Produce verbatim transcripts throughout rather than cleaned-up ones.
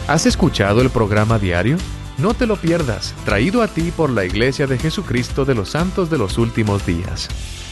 ¿Has escuchado el programa diario? No te lo pierdas, traído a ti por la Iglesia de Jesucristo de los Santos de los Últimos Días.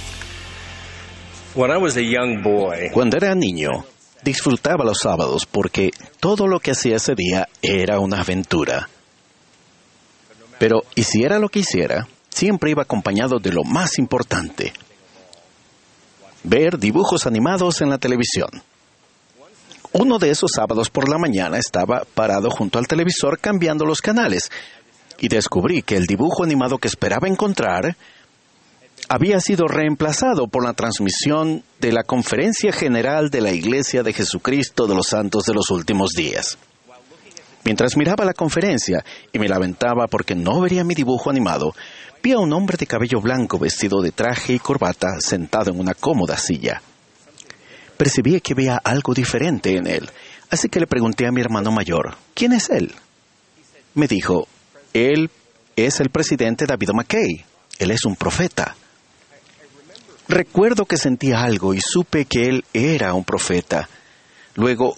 Cuando era niño, disfrutaba los sábados porque todo lo que hacía ese día era una aventura. Pero hiciera lo que hiciera, siempre iba acompañado de lo más importante: ver dibujos animados en la televisión. Uno de esos sábados por la mañana estaba parado junto al televisor cambiando los canales y descubrí que el dibujo animado que esperaba encontrar había sido reemplazado por la transmisión de la Conferencia General de la Iglesia de Jesucristo de los Santos de los Últimos Días. Mientras miraba la conferencia y me lamentaba porque no vería mi dibujo animado, vi a un hombre de cabello blanco vestido de traje y corbata sentado en una cómoda silla. Percibí que veía algo diferente en él, así que le pregunté a mi hermano mayor, ¿quién es él? Me dijo, él es el presidente David McKay, él es un profeta. Recuerdo que sentí algo y supe que él era un profeta. Luego,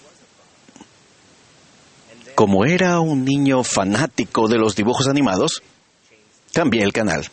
como era un niño fanático de los dibujos animados, cambié el canal.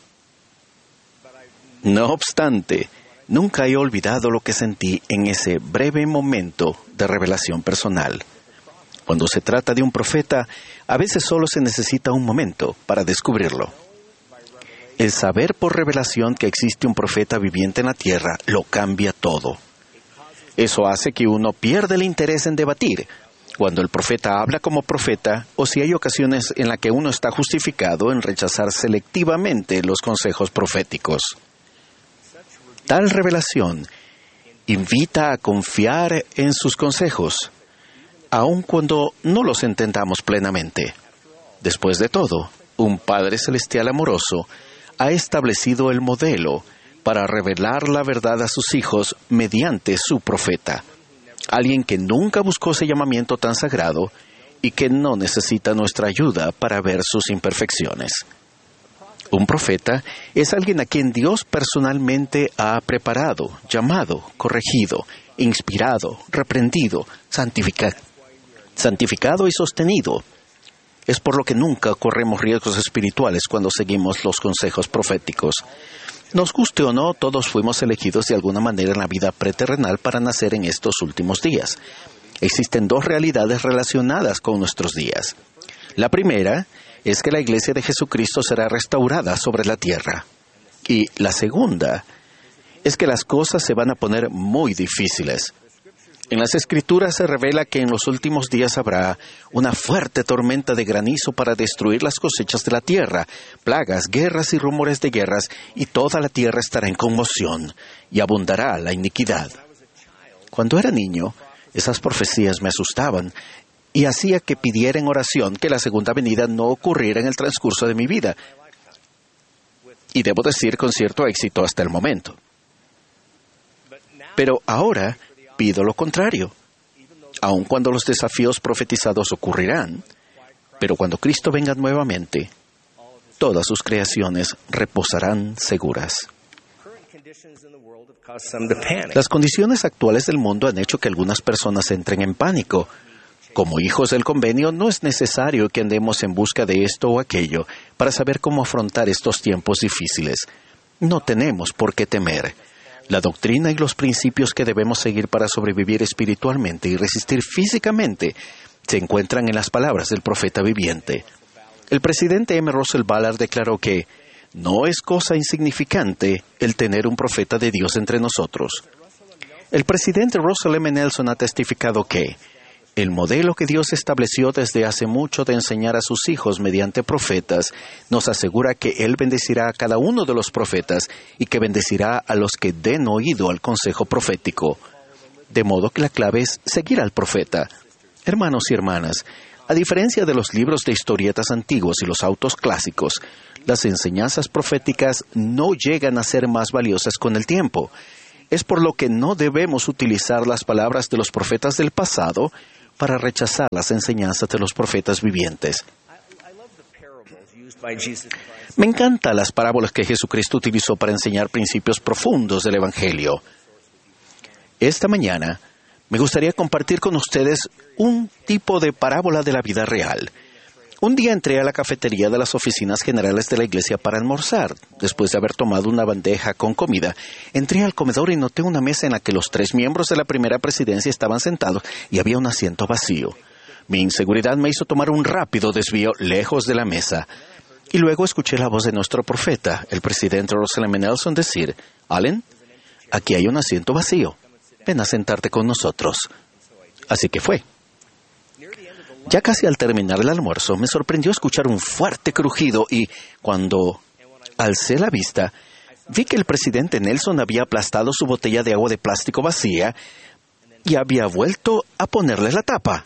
No obstante, nunca he olvidado lo que sentí en ese breve momento de revelación personal. Cuando se trata de un profeta, a veces solo se necesita un momento para descubrirlo. El saber por revelación que existe un profeta viviente en la tierra lo cambia todo. Eso hace que uno pierda el interés en debatir cuando el profeta habla como profeta, o si hay ocasiones en las que uno está justificado en rechazar selectivamente los consejos proféticos. Tal revelación invita a confiar en sus consejos, aun cuando no los entendamos plenamente. Después de todo, un Padre Celestial amoroso ha establecido el modelo para revelar la verdad a sus hijos mediante su profeta, alguien que nunca buscó ese llamamiento tan sagrado y que no necesita nuestra ayuda para ver sus imperfecciones. Un profeta es alguien a quien Dios personalmente ha preparado, llamado, corregido, inspirado, reprendido, santifica- santificado y sostenido. Es por lo que nunca corremos riesgos espirituales cuando seguimos los consejos proféticos. Nos guste o no, todos fuimos elegidos de alguna manera en la vida preterrenal para nacer en estos últimos días. Existen dos realidades relacionadas con nuestros días. La primera es que la Iglesia de Jesucristo será restaurada sobre la tierra. Y la segunda es que las cosas se van a poner muy difíciles. En las Escrituras se revela que en los últimos días habrá una fuerte tormenta de granizo para destruir las cosechas de la tierra, plagas, guerras y rumores de guerras, y toda la tierra estará en conmoción, y abundará la iniquidad. Cuando era niño, esas profecías me asustaban, y hacía que pidiera en oración que la segunda venida no ocurriera en el transcurso de mi vida. Y debo decir con cierto éxito hasta el momento. Pero ahora pido lo contrario, aun cuando los desafíos profetizados ocurrirán, pero cuando Cristo venga nuevamente, todas sus creaciones reposarán seguras. Las condiciones actuales del mundo han hecho que algunas personas entren en pánico. Como hijos del convenio, no es necesario que andemos en busca de esto o aquello para saber cómo afrontar estos tiempos difíciles. No tenemos por qué temer. La doctrina y los principios que debemos seguir para sobrevivir espiritualmente y resistir físicamente se encuentran en las palabras del profeta viviente. El presidente M. Russell Ballard declaró que no es cosa insignificante el tener un profeta de Dios entre nosotros. El presidente Russell M. Nelson ha testificado que el modelo que Dios estableció desde hace mucho de enseñar a sus hijos mediante profetas nos asegura que Él bendecirá a cada uno de los profetas y que bendecirá a los que den oído al consejo profético. De modo que la clave es seguir al profeta. Hermanos y hermanas, a diferencia de los libros de historietas antiguos y los autos clásicos, las enseñanzas proféticas no llegan a ser más valiosas con el tiempo. Es por lo que no debemos utilizar las palabras de los profetas del pasado para rechazar las enseñanzas de los profetas vivientes. Me encantan las parábolas que Jesucristo utilizó para enseñar principios profundos del Evangelio. Esta mañana me gustaría compartir con ustedes un tipo de parábola de la vida real. Un día entré a la cafetería de las oficinas generales de la iglesia para almorzar. Después de haber tomado una bandeja con comida, entré al comedor y noté una mesa en la que los tres miembros de la primera presidencia estaban sentados y había un asiento vacío. Mi inseguridad me hizo tomar un rápido desvío lejos de la mesa. Y luego escuché la voz de nuestro profeta, el presidente Russell M. Nelson, decir: «Allen, aquí hay un asiento vacío. Ven a sentarte con nosotros». Así que fue. Ya casi al terminar el almuerzo, me sorprendió escuchar un fuerte crujido y, cuando alcé la vista, vi que el presidente Nelson había aplastado su botella de agua de plástico vacía y había vuelto a ponerle la tapa.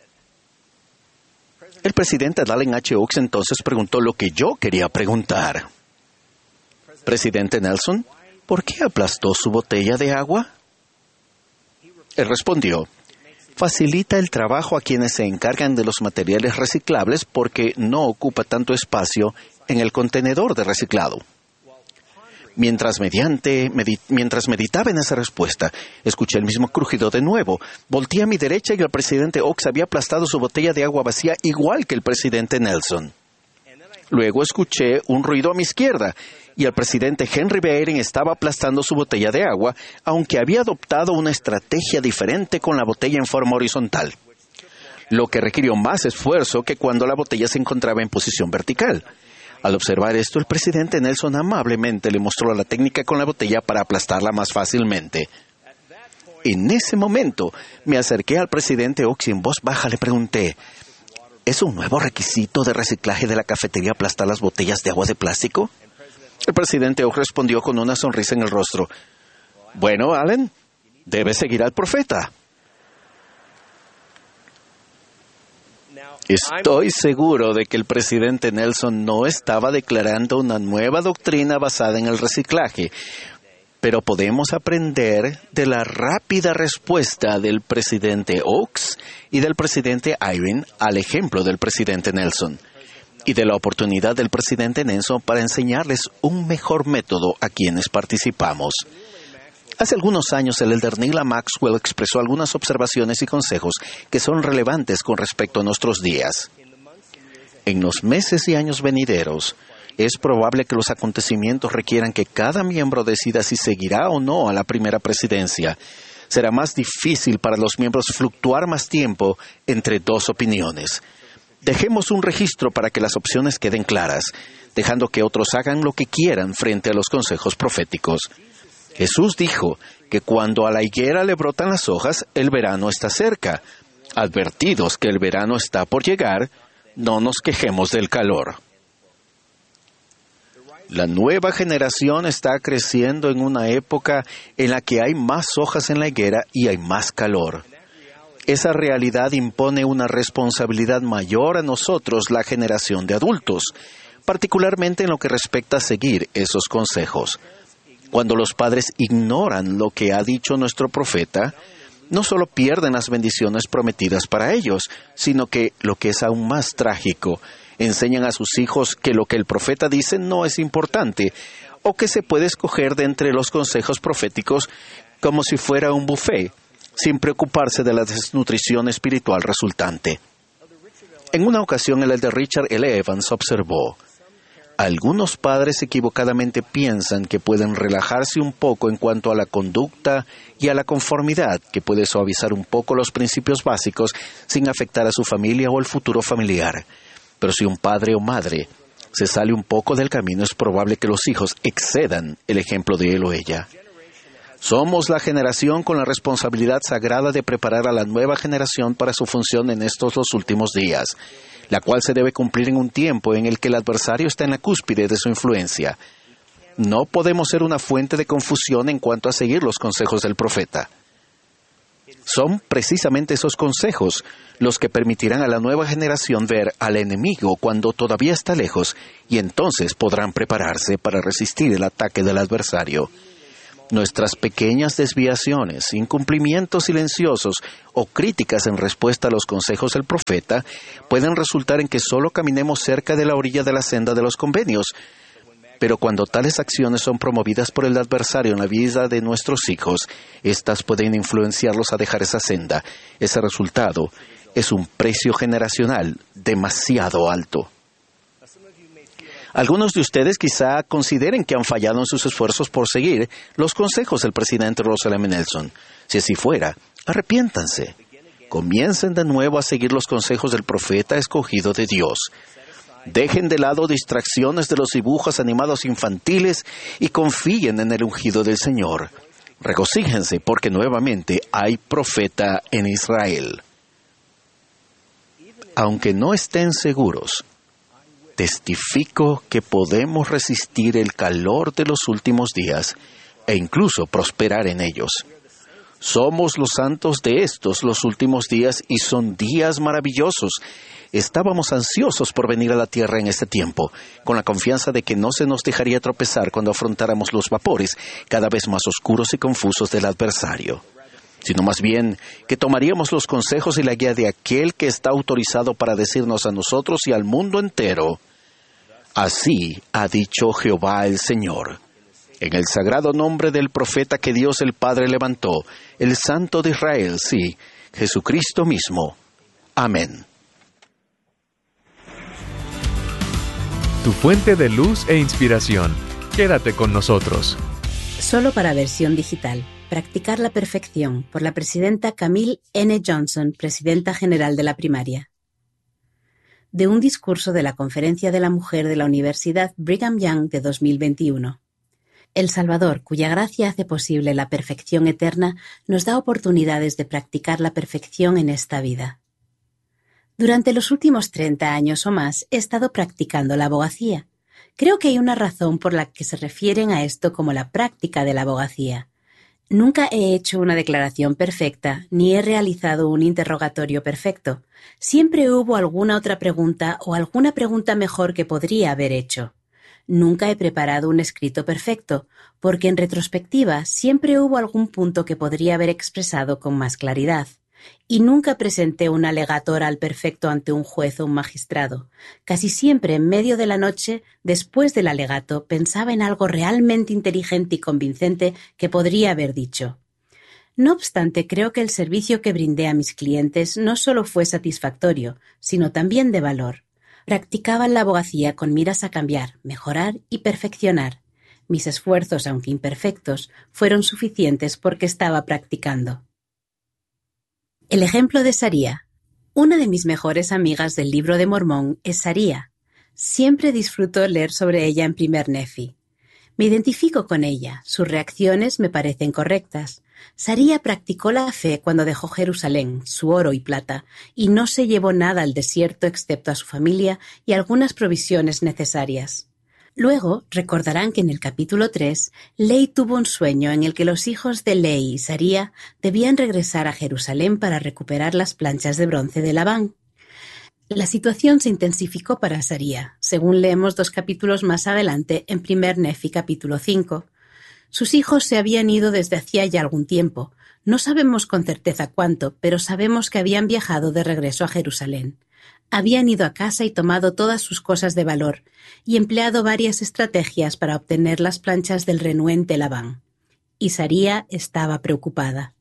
El presidente Dallin H. Oaks entonces preguntó lo que yo quería preguntar. «Presidente Nelson, ¿por qué aplastó su botella de agua?» Él respondió: «Facilita el trabajo a quienes se encargan de los materiales reciclables porque no ocupa tanto espacio en el contenedor de reciclado». Mientras, mediante, medit- mientras meditaba en esa respuesta, escuché el mismo crujido de nuevo. Volté a mi derecha y el presidente Oaks había aplastado su botella de agua vacía igual que el presidente Nelson. Luego escuché un ruido a mi izquierda y el presidente Henry B. Eyring estaba aplastando su botella de agua, aunque había adoptado una estrategia diferente con la botella en forma horizontal, lo que requirió más esfuerzo que cuando la botella se encontraba en posición vertical. Al observar esto, el presidente Nelson amablemente le mostró la técnica con la botella para aplastarla más fácilmente. En ese momento, me acerqué al presidente Oaks y en voz baja le pregunté: ¿es un nuevo requisito de reciclaje de la cafetería aplastar las botellas de agua de plástico? El presidente Oaks respondió con una sonrisa en el rostro: «Bueno, Allen, debes seguir al profeta». Estoy seguro de que el presidente Nelson no estaba declarando una nueva doctrina basada en el reciclaje, pero podemos aprender de la rápida respuesta del presidente Oaks y del presidente Eyring al ejemplo del presidente Nelson, y de la oportunidad del presidente Nelson para enseñarles un mejor método a quienes participamos. Hace algunos años, el elder Neil A. Maxwell expresó algunas observaciones y consejos que son relevantes con respecto a nuestros días. En los meses y años venideros, es probable que los acontecimientos requieran que cada miembro decida si seguirá o no a la primera presidencia. Será más difícil para los miembros fluctuar más tiempo entre dos opiniones. Dejemos un registro para que las opciones queden claras, dejando que otros hagan lo que quieran frente a los consejos proféticos. Jesús dijo que cuando a la higuera le brotan las hojas, el verano está cerca. Advertidos que el verano está por llegar, no nos quejemos del calor. La nueva generación está creciendo en una época en la que hay más hojas en la higuera y hay más calor. Esa realidad impone una responsabilidad mayor a nosotros, la generación de adultos, particularmente en lo que respecta a seguir esos consejos. Cuando los padres ignoran lo que ha dicho nuestro profeta, no solo pierden las bendiciones prometidas para ellos, sino que, lo que es aún más trágico, enseñan a sus hijos que lo que el profeta dice no es importante, o que se puede escoger de entre los consejos proféticos como si fuera un buffet, sin preocuparse de la desnutrición espiritual resultante. En una ocasión, el elder Richard L. Evans observó: algunos padres equivocadamente piensan que pueden relajarse un poco en cuanto a la conducta y a la conformidad, que puede suavizar un poco los principios básicos sin afectar a su familia o el futuro familiar. Pero si un padre o madre se sale un poco del camino, es probable que los hijos excedan el ejemplo de él o ella. Somos la generación con la responsabilidad sagrada de preparar a la nueva generación para su función en estos los últimos días, la cual se debe cumplir en un tiempo en el que el adversario está en la cúspide de su influencia. No podemos ser una fuente de confusión en cuanto a seguir los consejos del profeta. Son precisamente esos consejos los que permitirán a la nueva generación ver al enemigo cuando todavía está lejos, y entonces podrán prepararse para resistir el ataque del adversario. Nuestras pequeñas desviaciones, incumplimientos silenciosos o críticas en respuesta a los consejos del profeta pueden resultar en que solo caminemos cerca de la orilla de la senda de los convenios. Pero cuando tales acciones son promovidas por el adversario en la vida de nuestros hijos, éstas pueden influenciarlos a dejar esa senda. Ese resultado es un precio generacional demasiado alto. Algunos de ustedes quizá consideren que han fallado en sus esfuerzos por seguir los consejos del presidente Russell M. Nelson. Si así fuera, arrepiéntanse. Comiencen de nuevo a seguir los consejos del profeta escogido de Dios. Dejen de lado distracciones de los dibujos animados infantiles y confíen en el ungido del Señor. Regocíjense porque nuevamente hay profeta en Israel. Aunque no estén seguros, testifico que podemos resistir el calor de los últimos días e incluso prosperar en ellos. Somos los santos de estos los últimos días y son días maravillosos. Estábamos ansiosos por venir a la tierra en este tiempo, con la confianza de que no se nos dejaría tropezar cuando afrontáramos los vapores cada vez más oscuros y confusos del adversario, sino más bien que tomaríamos los consejos y la guía de aquel que está autorizado para decirnos a nosotros y al mundo entero: así ha dicho Jehová el Señor. En el sagrado nombre del profeta que Dios el Padre levantó, el Santo de Israel, sí, Jesucristo mismo. Amén. Tu fuente de luz e inspiración. Quédate con nosotros. Solo para versión digital. Practicar la perfección, por la presidenta Camille N. Johnson, presidenta general de la primaria. De un discurso de la Conferencia de la Mujer de la Universidad Brigham Young de dos mil veintiuno. El Salvador, cuya gracia hace posible la perfección eterna, nos da oportunidades de practicar la perfección en esta vida. Durante los últimos treinta años o más he estado practicando la abogacía. Creo que hay una razón por la que se refieren a esto como la práctica de la abogacía. Nunca he hecho una declaración perfecta, ni he realizado un interrogatorio perfecto. Siempre hubo alguna otra pregunta o alguna pregunta mejor que podría haber hecho. Nunca he preparado un escrito perfecto, porque en retrospectiva siempre hubo algún punto que podría haber expresado con más claridad. Y nunca presenté un alegato oral perfecto ante un juez o un magistrado. Casi siempre en medio de la noche, después del alegato, pensaba en algo realmente inteligente y convincente que podría haber dicho. No obstante, creo que el servicio que brindé a mis clientes no solo fue satisfactorio, sino también de valor. Practicaban la abogacía con miras a cambiar, mejorar y perfeccionar. Mis esfuerzos, aunque imperfectos, fueron suficientes porque estaba practicando. El ejemplo de Saría. Una de mis mejores amigas del Libro de Mormón es Saría. Siempre disfruto leer sobre ella en Primer Nefi. Me identifico con ella, sus reacciones me parecen correctas. Saría practicó la fe cuando dejó Jerusalén, su oro y plata, y no se llevó nada al desierto excepto a su familia y algunas provisiones necesarias. Luego recordarán que en el capítulo tres, Ley tuvo un sueño en el que los hijos de Ley y Saría debían regresar a Jerusalén para recuperar las planchas de bronce de Labán. La situación se intensificó para Saría, según leemos dos capítulos más adelante en Primer Nefi capítulo cinco. Sus hijos se habían ido desde hacía ya algún tiempo. No sabemos con certeza cuánto, pero sabemos que habían viajado de regreso a Jerusalén. Habían ido a casa y tomado todas sus cosas de valor, y empleado varias estrategias para obtener las planchas del renuente Labán. Y Saría estaba preocupada.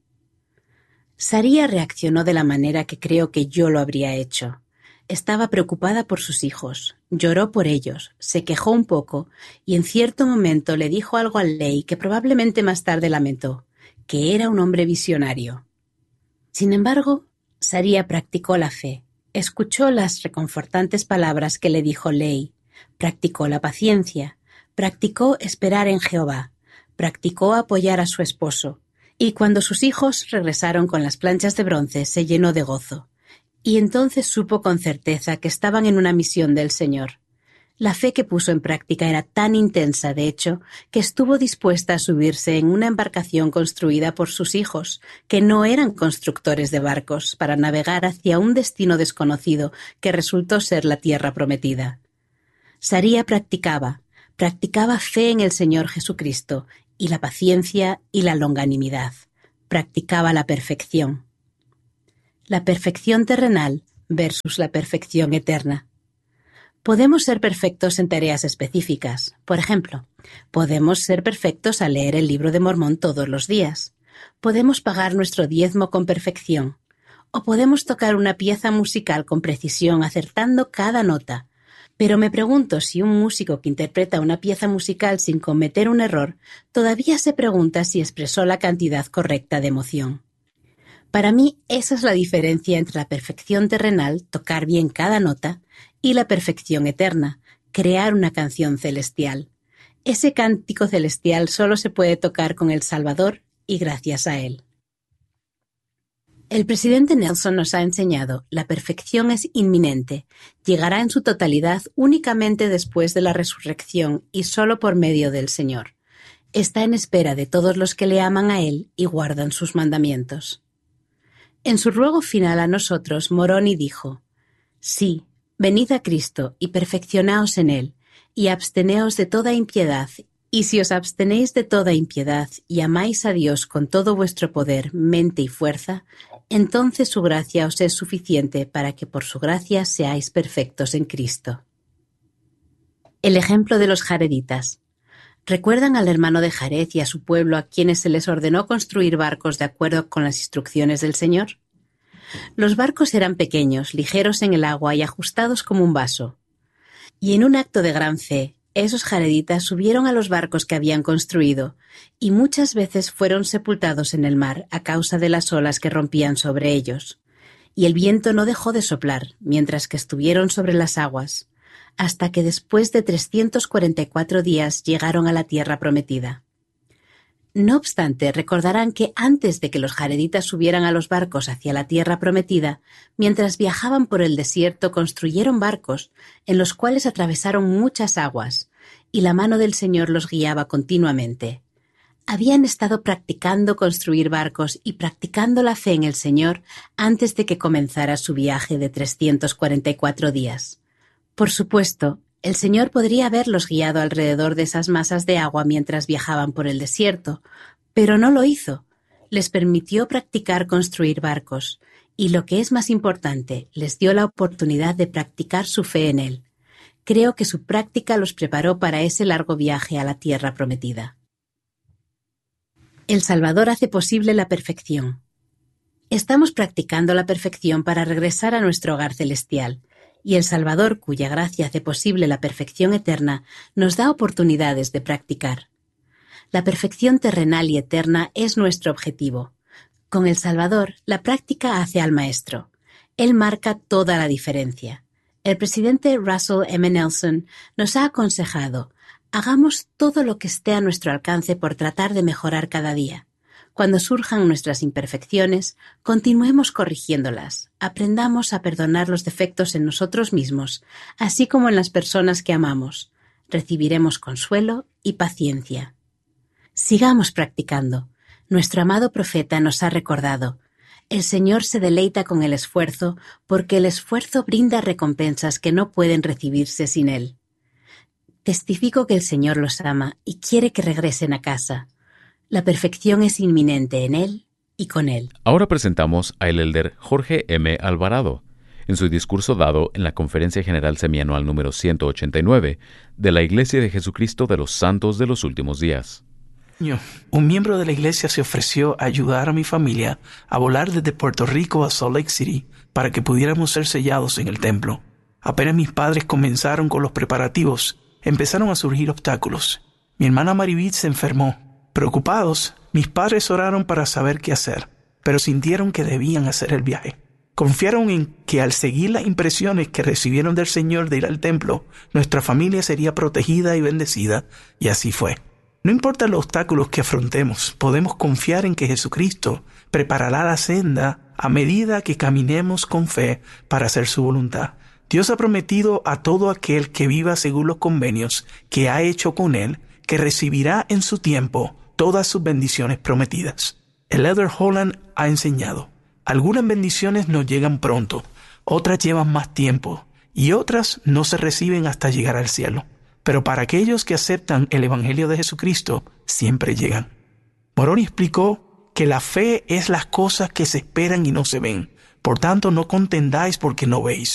Saría reaccionó de la manera que creo que yo lo habría hecho. Estaba preocupada por sus hijos, lloró por ellos, se quejó un poco, y en cierto momento le dijo algo a Ley que probablemente más tarde lamentó, que era un hombre visionario. Sin embargo, Saría practicó la fe. Escuchó las reconfortantes palabras que le dijo Ley, practicó la paciencia, practicó esperar en Jehová, practicó apoyar a su esposo, y cuando sus hijos regresaron con las planchas de bronce se llenó de gozo, y entonces supo con certeza que estaban en una misión del Señor. La fe que puso en práctica era tan intensa, de hecho, que estuvo dispuesta a subirse en una embarcación construida por sus hijos, que no eran constructores de barcos, para navegar hacia un destino desconocido que resultó ser la tierra prometida. Saría practicaba, practicaba fe en el Señor Jesucristo, y la paciencia y la longanimidad. Practicaba la perfección. La perfección terrenal versus la perfección eterna. Podemos ser perfectos en tareas específicas. Por ejemplo, podemos ser perfectos al leer el libro de Mormón todos los días. Podemos pagar nuestro diezmo con perfección. O podemos tocar una pieza musical con precisión, acertando cada nota. Pero me pregunto si un músico que interpreta una pieza musical sin cometer un error todavía se pregunta si expresó la cantidad correcta de emoción. Para mí, esa es la diferencia entre la perfección terrenal, tocar bien cada nota, y la perfección eterna, crear una canción celestial. Ese cántico celestial solo se puede tocar con el Salvador y gracias a Él. El presidente Nelson nos ha enseñado, la perfección es inminente, llegará en su totalidad únicamente después de la resurrección y solo por medio del Señor. Está en espera de todos los que le aman a Él y guardan sus mandamientos. En su ruego final a nosotros, Moroni dijo: Sí, venid a Cristo y perfeccionaos en Él, y absteneos de toda impiedad, y si os abstenéis de toda impiedad y amáis a Dios con todo vuestro poder, mente y fuerza, entonces su gracia os es suficiente para que por su gracia seáis perfectos en Cristo. El ejemplo de los jareditas. ¿Recuerdan al hermano de Jared y a su pueblo a quienes se les ordenó construir barcos de acuerdo con las instrucciones del Señor? Los barcos eran pequeños, ligeros en el agua y ajustados como un vaso. Y en un acto de gran fe, esos jareditas subieron a los barcos que habían construido y muchas veces fueron sepultados en el mar a causa de las olas que rompían sobre ellos. Y el viento no dejó de soplar mientras que estuvieron sobre las aguas, hasta que después de trescientos cuarenta y cuatro días llegaron a la tierra prometida. No obstante, recordarán que antes de que los jareditas subieran a los barcos hacia la tierra prometida, mientras viajaban por el desierto construyeron barcos, en los cuales atravesaron muchas aguas, y la mano del Señor los guiaba continuamente. Habían estado practicando construir barcos y practicando la fe en el Señor antes de que comenzara su viaje de trescientos cuarenta y cuatro días. Por supuesto, el Señor podría haberlos guiado alrededor de esas masas de agua mientras viajaban por el desierto, pero no lo hizo. Les permitió practicar construir barcos, y lo que es más importante, les dio la oportunidad de practicar su fe en Él. Creo que su práctica los preparó para ese largo viaje a la tierra prometida. El Salvador hace posible la perfección. Estamos practicando la perfección para regresar a nuestro hogar celestial, y el Salvador, cuya gracia hace posible la perfección eterna, nos da oportunidades de practicar. La perfección terrenal y eterna es nuestro objetivo. Con el Salvador, la práctica hace al maestro. Él marca toda la diferencia. El presidente Russell M. Nelson nos ha aconsejado: hagamos todo lo que esté a nuestro alcance por tratar de mejorar cada día. Cuando surjan nuestras imperfecciones, continuemos corrigiéndolas, aprendamos a perdonar los defectos en nosotros mismos, así como en las personas que amamos. Recibiremos consuelo y paciencia. Sigamos practicando. Nuestro amado profeta nos ha recordado: el Señor se deleita con el esfuerzo, porque el esfuerzo brinda recompensas que no pueden recibirse sin él. Testifico que el Señor los ama y quiere que regresen a casa. La perfección es inminente en Él y con Él. Ahora presentamos al elder Jorge M. Alvarado, en su discurso dado en la Conferencia General Semianual número ciento ochenta y nueve de la Iglesia de Jesucristo de los Santos de los Últimos Días. Un miembro de la iglesia se ofreció a ayudar a mi familia a volar desde Puerto Rico a Salt Lake City para que pudiéramos ser sellados en el templo. Apenas mis padres comenzaron con los preparativos, empezaron a surgir obstáculos. Mi hermana Maribeth se enfermó. Preocupados, mis padres oraron para saber qué hacer, pero sintieron que debían hacer el viaje. Confiaron en que al seguir las impresiones que recibieron del Señor de ir al templo, nuestra familia sería protegida y bendecida, y así fue. No importa los obstáculos que afrontemos, podemos confiar en que Jesucristo preparará la senda a medida que caminemos con fe para hacer su voluntad. Dios ha prometido a todo aquel que viva según los convenios que ha hecho con Él, que recibirá en su tiempo todas sus bendiciones prometidas. El elder Holland ha enseñado: algunas bendiciones nos llegan pronto, otras llevan más tiempo, y otras no se reciben hasta llegar al cielo. Pero para aquellos que aceptan el Evangelio de Jesucristo, siempre llegan. Moroni explicó que la fe es las cosas que se esperan y no se ven. Por tanto, no contendáis porque no veis,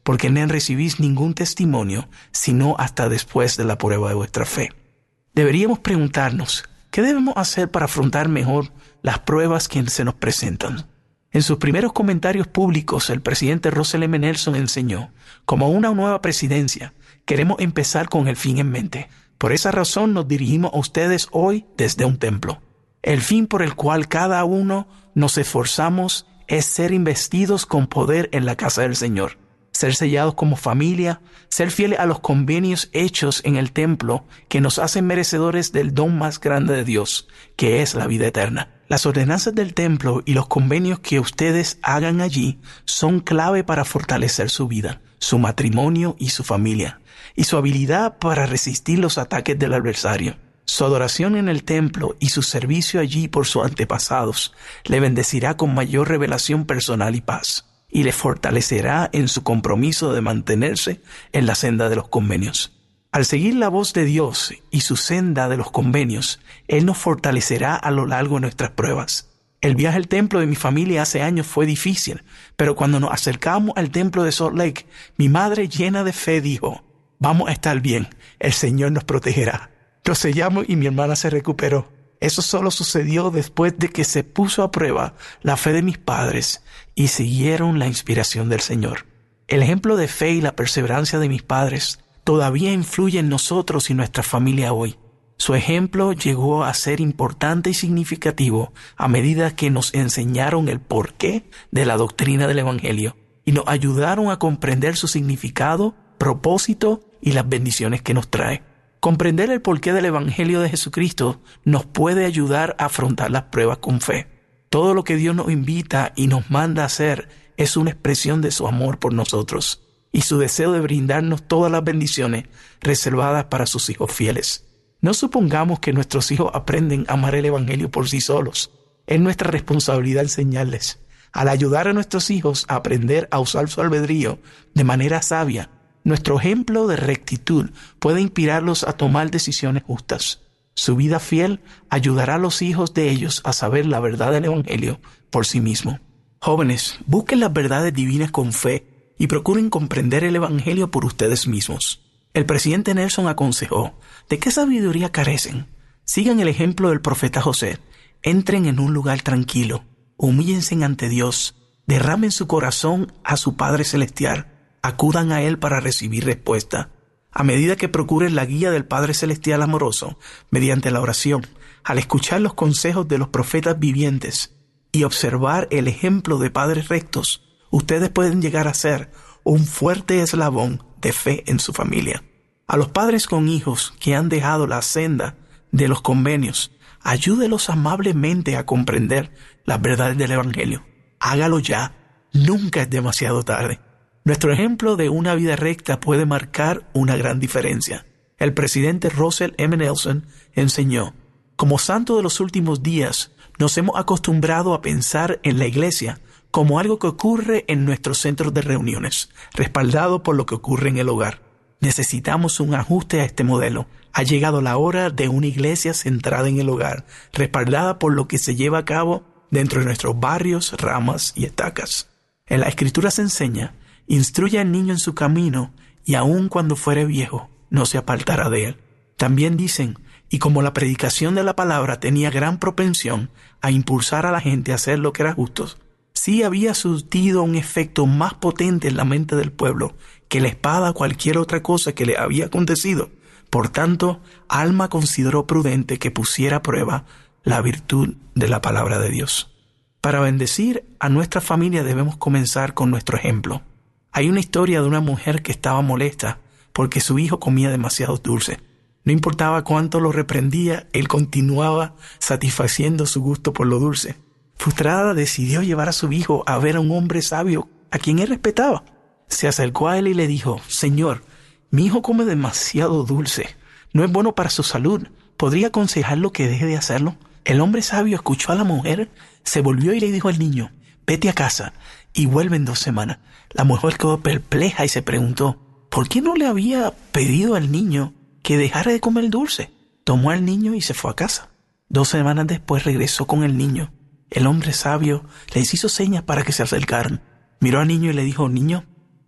porque no recibís ningún testimonio, sino hasta después de la prueba de vuestra fe. Deberíamos preguntarnos, ¿qué debemos hacer para afrontar mejor las pruebas que se nos presentan? En sus primeros comentarios públicos, el presidente Russell M. Nelson enseñó, como una nueva presidencia, queremos empezar con el fin en mente. Por esa razón nos dirigimos a ustedes hoy desde un templo. El fin por el cual cada uno nos esforzamos es ser investidos con poder en la casa del Señor, ser sellados como familia, ser fieles a los convenios hechos en el templo que nos hacen merecedores del don más grande de Dios, que es la vida eterna. Las ordenanzas del templo y los convenios que ustedes hagan allí son clave para fortalecer su vida, su matrimonio y su familia, y su habilidad para resistir los ataques del adversario. Su adoración en el templo y su servicio allí por sus antepasados le bendecirá con mayor revelación personal y paz, y le fortalecerá en su compromiso de mantenerse en la senda de los convenios. Al seguir la voz de Dios y su senda de los convenios, Él nos fortalecerá a lo largo de nuestras pruebas. El viaje al templo de mi familia hace años fue difícil, pero cuando nos acercamos al templo de Salt Lake, mi madre llena de fe dijo, vamos a estar bien, el Señor nos protegerá. Lo sellamos y mi hermana se recuperó. Eso solo sucedió después de que se puso a prueba la fe de mis padres y siguieron la inspiración del Señor. El ejemplo de fe y la perseverancia de mis padres todavía influye en nosotros y nuestra familia hoy. Su ejemplo llegó a ser importante y significativo a medida que nos enseñaron el porqué de la doctrina del Evangelio y nos ayudaron a comprender su significado, propósito y las bendiciones que nos trae. Comprender el porqué del Evangelio de Jesucristo nos puede ayudar a afrontar las pruebas con fe. Todo lo que Dios nos invita y nos manda a hacer es una expresión de su amor por nosotros y su deseo de brindarnos todas las bendiciones reservadas para sus hijos fieles. No supongamos que nuestros hijos aprenden a amar el Evangelio por sí solos. Es nuestra responsabilidad enseñarles. Al ayudar a nuestros hijos a aprender a usar su albedrío de manera sabia, nuestro ejemplo de rectitud puede inspirarlos a tomar decisiones justas. Su vida fiel ayudará a los hijos de ellos a saber la verdad del Evangelio por sí mismo. Jóvenes, busquen las verdades divinas con fe y procuren comprender el Evangelio por ustedes mismos. El presidente Nelson aconsejó, ¿de qué sabiduría carecen? Sigan el ejemplo del profeta José. Entren en un lugar tranquilo, humíllense ante Dios, derramen su corazón a su Padre Celestial, acudan a Él para recibir respuesta. A medida que procuren la guía del Padre Celestial amoroso, mediante la oración, al escuchar los consejos de los profetas vivientes y observar el ejemplo de padres rectos, ustedes pueden llegar a ser un fuerte eslabón de fe en su familia. A los padres con hijos que han dejado la senda de los convenios, ayúdelos amablemente a comprender las verdades del Evangelio. Hágalo ya, nunca es demasiado tarde. Nuestro ejemplo de una vida recta puede marcar una gran diferencia. El presidente Russell M. Nelson enseñó, como santo de los últimos días, nos hemos acostumbrado a pensar en la iglesia como algo que ocurre en nuestros centros de reuniones, respaldado por lo que ocurre en el hogar. Necesitamos un ajuste a este modelo. Ha llegado la hora de una iglesia centrada en el hogar, respaldada por lo que se lleva a cabo dentro de nuestros barrios, ramas y estacas. En la Escritura se enseña, instruye al niño en su camino, y aun cuando fuere viejo, no se apartará de él. También dicen, y como la predicación de la palabra tenía gran propensión a impulsar a la gente a hacer lo que era justo, sí había surtido un efecto más potente en la mente del pueblo que la espada o cualquier otra cosa que le había acontecido. Por tanto, Alma consideró prudente que pusiera a prueba la virtud de la palabra de Dios. Para bendecir a nuestra familia debemos comenzar con nuestro ejemplo. Hay una historia de una mujer que estaba molesta porque su hijo comía demasiado dulce. No importaba cuánto lo reprendía, él continuaba satisfaciendo su gusto por lo dulce. Frustrada, decidió llevar a su hijo a ver a un hombre sabio a quien él respetaba. Se acercó a él y le dijo, «Señor, mi hijo come demasiado dulce. No es bueno para su salud. ¿Podría aconsejarlo que deje de hacerlo?» El hombre sabio escuchó a la mujer, se volvió y le dijo al niño, «Vete a casa y vuelve en dos semanas». La mujer quedó perpleja y se preguntó, ¿por qué no le había pedido al niño que dejara de comer dulce? Tomó al niño y se fue a casa. Dos semanas después regresó con el niño. El hombre sabio les hizo señas para que se acercaran. Miró al niño y le dijo, «Niño,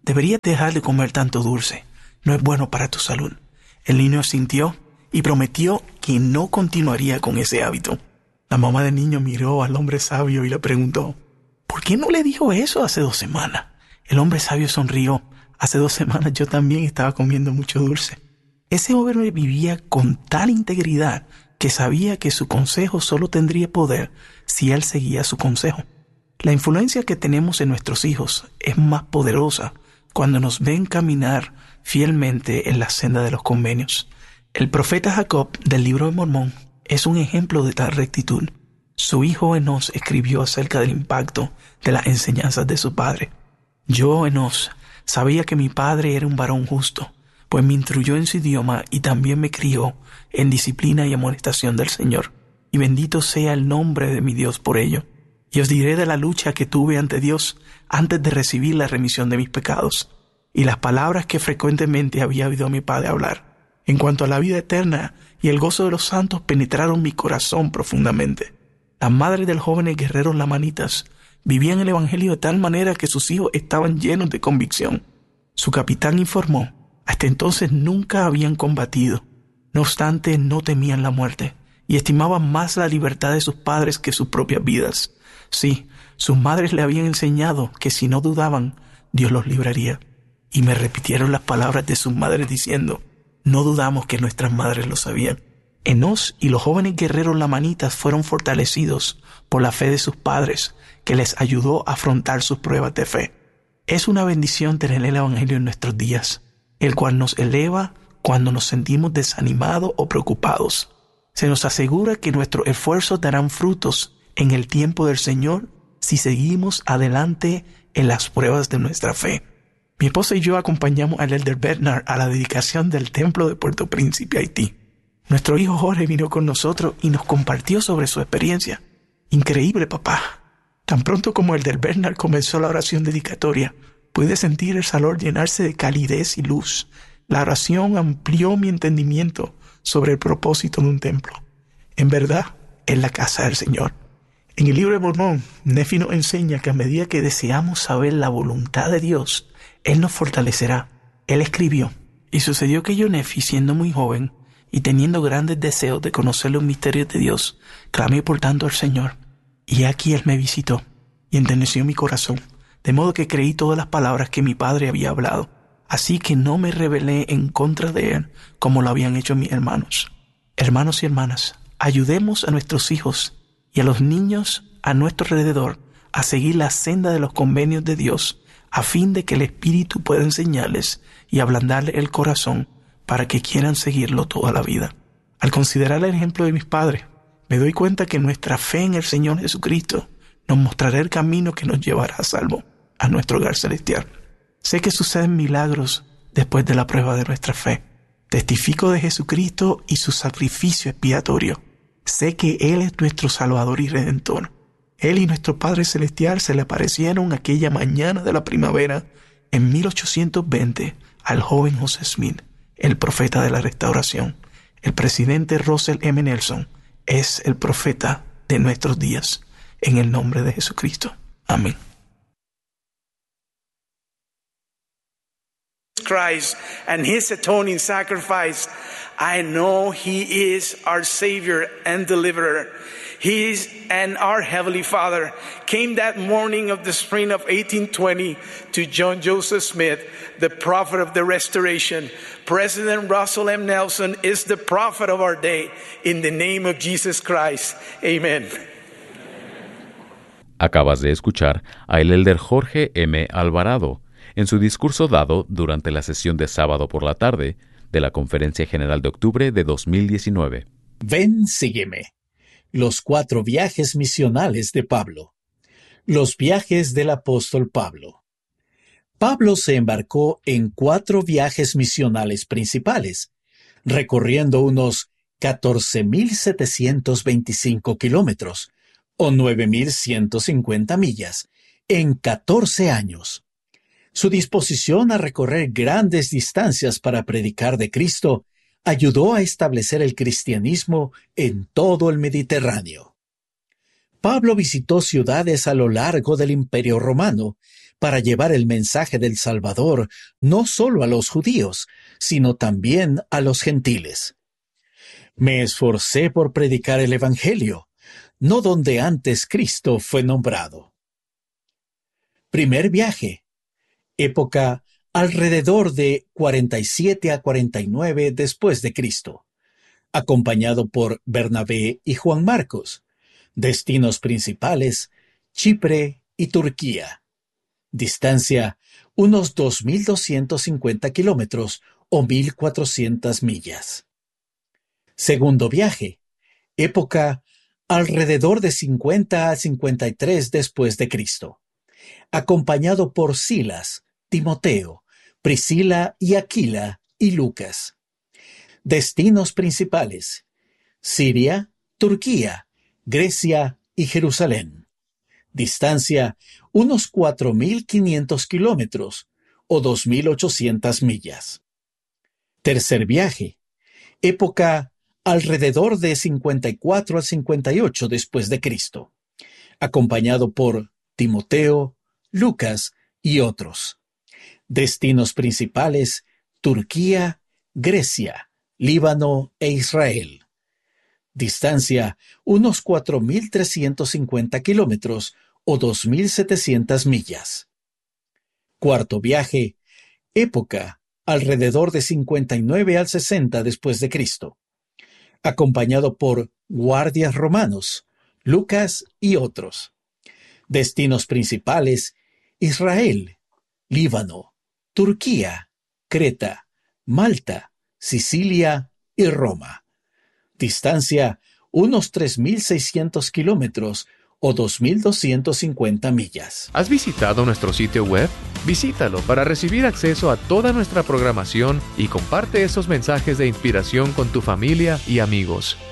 deberías dejar de comer tanto dulce. No es bueno para tu salud. El niño asintió y prometió que no continuaría con ese hábito. La mamá del niño miró al hombre sabio y le preguntó, ¿por qué no le dijo eso hace dos semanas? El hombre sabio sonrió. Hace dos semanas yo también estaba comiendo mucho dulce. Ese hombre vivía con tal integridad que sabía que su consejo solo tendría poder si él seguía su consejo. La influencia que tenemos en nuestros hijos es más poderosa cuando nos ven caminar fielmente en la senda de los convenios. El profeta Jacob del libro de Mormón es un ejemplo de tal rectitud. Su hijo Enos escribió acerca del impacto de las enseñanzas de su padre. Yo, Enos, sabía que mi padre era un varón justo, pues me instruyó en su idioma y también me crió en disciplina y amonestación del Señor. Y bendito sea el nombre de mi Dios por ello. Y os diré de la lucha que tuve ante Dios antes de recibir la remisión de mis pecados, y las palabras que frecuentemente había oído a mi padre hablar. En cuanto a la vida eterna y el gozo de los santos penetraron mi corazón profundamente. Las madres del joven guerrero lamanitas vivían el evangelio de tal manera que sus hijos estaban llenos de convicción. Su capitán informó, hasta entonces nunca habían combatido. No obstante, no temían la muerte y estimaban más la libertad de sus padres que sus propias vidas. Sí, sus madres le habían enseñado que si no dudaban, Dios los libraría. Y me repitieron las palabras de sus madres diciendo, no dudamos que nuestras madres lo sabían. Enos y los jóvenes guerreros lamanitas fueron fortalecidos por la fe de sus padres, que les ayudó a afrontar sus pruebas de fe. Es una bendición tener el evangelio en nuestros días, el cual nos eleva cuando nos sentimos desanimados o preocupados. Se nos asegura que nuestros esfuerzos darán frutos en el tiempo del Señor si seguimos adelante en las pruebas de nuestra fe. Mi esposa y yo acompañamos al elder Bernard a la dedicación del templo de Puerto Príncipe, Haití. Nuestro hijo Jorge vino con nosotros y nos compartió sobre su experiencia. Increíble, papá. Tan pronto como el elder Bernard comenzó la oración dedicatoria, pude sentir el salón llenarse de calidez y luz. La oración amplió mi entendimiento sobre el propósito de un templo. En verdad, es la casa del Señor. En el libro de Mormón, Nefi nos enseña que a medida que deseamos saber la voluntad de Dios, Él nos fortalecerá. Él escribió, y sucedió que yo, Nefi, siendo muy joven y teniendo grandes deseos de conocer los misterios de Dios, clamé por tanto al Señor. Y aquí Él me visitó y enterneció mi corazón, de modo que creí todas las palabras que mi padre había hablado. Así que no me rebelé en contra de Él como lo habían hecho mis hermanos. Hermanos y hermanas, ayudemos a nuestros hijos y a los niños a nuestro alrededor a seguir la senda de los convenios de Dios, a fin de que el Espíritu pueda enseñarles y ablandarles el corazón para que quieran seguirlo toda la vida. Al considerar el ejemplo de mis padres, me doy cuenta que nuestra fe en el Señor Jesucristo nos mostrará el camino que nos llevará a salvo a nuestro hogar celestial. Sé que suceden milagros después de la prueba de nuestra fe. Testifico de Jesucristo y su sacrificio expiatorio. Sé que Él es nuestro Salvador y Redentor. Él y nuestro Padre Celestial se le aparecieron aquella mañana de la primavera en mil ochocientos veinte al joven José Smith, el profeta de la restauración. El presidente Russell M. Nelson es el profeta de nuestros días. En el nombre de Jesucristo. Amén. Christ and his atoning sacrifice, I know he is our Savior and Deliverer. He is, and our Heavenly Father came that morning of the spring of eighteen twenty to John Joseph Smith, the prophet of the restoration. President Russell M. Nelson is the prophet of our day. In the name of Jesus Christ. Amen. Acabas de escuchar a el elder Jorge M. Alvarado en su discurso dado durante la sesión de sábado por la tarde de la Conferencia General de Octubre de dos mil diecinueve. Ven, sígueme. Los cuatro viajes misionales de Pablo. Los viajes del apóstol Pablo. Pablo se embarcó en cuatro viajes misionales principales, recorriendo unos catorce mil setecientos veinticinco kilómetros, o nueve mil ciento cincuenta millas, en catorce años. Su disposición a recorrer grandes distancias para predicar de Cristo ayudó a establecer el cristianismo en todo el Mediterráneo. Pablo visitó ciudades a lo largo del Imperio Romano para llevar el mensaje del Salvador no solo a los judíos, sino también a los gentiles. Me esforcé por predicar el Evangelio, no donde antes Cristo fue nombrado. Primer viaje. Época alrededor de cuarenta y siete a cuarenta y nueve después de Cristo. Acompañado por Bernabé y Juan Marcos. Destinos principales: Chipre y Turquía. Distancia: unos dos mil doscientos cincuenta kilómetros o mil cuatrocientas millas. Segundo viaje. Época alrededor de cincuenta a cincuenta y tres después de Cristo. Acompañado por Silas, Timoteo, Priscila y Aquila y Lucas. Destinos principales: Siria, Turquía, Grecia y Jerusalén. Distancia: unos cuatro mil quinientos kilómetros o dos mil ochocientas millas. Tercer viaje. Época alrededor de cincuenta y cuatro a cincuenta y ocho después de Cristo. Acompañado por Timoteo, Lucas y otros. Destinos principales: Turquía, Grecia, Líbano e Israel. Distancia: unos cuatro mil trescientos cincuenta kilómetros o dos mil setecientas millas. Cuarto viaje. Época alrededor de cincuenta y nueve al sesenta después de Cristo. Acompañado por guardias romanos, Lucas y otros. Destinos principales: Israel, Líbano, Turquía, Creta, Malta, Sicilia y Roma. Distancia: unos tres mil seiscientos kilómetros o dos mil doscientas cincuenta millas. ¿Has visitado nuestro sitio web? Visítalo para recibir acceso a toda nuestra programación y comparte esos mensajes de inspiración con tu familia y amigos.